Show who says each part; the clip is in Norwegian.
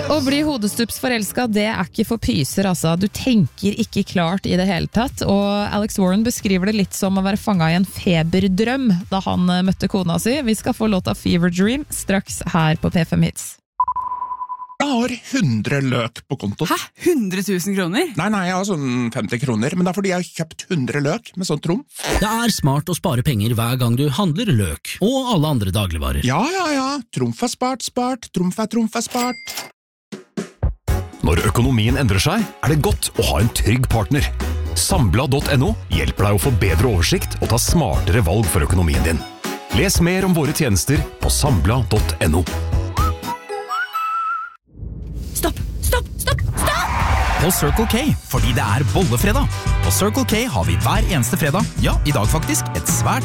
Speaker 1: Å bli hodestups forelsket, det ikke for pyser, altså. Du tenker ikke klart I det hele tatt, og Alex Warren beskriver det litt som å være fanget I en feberdrøm da han møtte kona si. Vi skal få låta Fever Dream straks her på P5 Hits.
Speaker 2: Jeg har 100 løk på konto.
Speaker 3: Hæ? 100 000 kroner?
Speaker 2: Nei, jeg har sånn 50 kroner, men det fordi jeg har kjøpt 100 løk med sånn trom.
Speaker 4: Det smart å spare penger hver gang du handler løk, og alle andre dagligvarer.
Speaker 2: Ja, trumf spart, trumf spart.
Speaker 5: Når økonomien endrer seg, det godt å ha en trygg partner. Sambla.no hjelper deg å få bedre oversikt og ta smartere valg for økonomien din. Les mer om våre tjenester på sambla.no.
Speaker 3: Stopp!
Speaker 6: På Circle K, fordi det bollefredag. På Circle K har vi hver eneste fredag, ja, I dag faktisk, et svært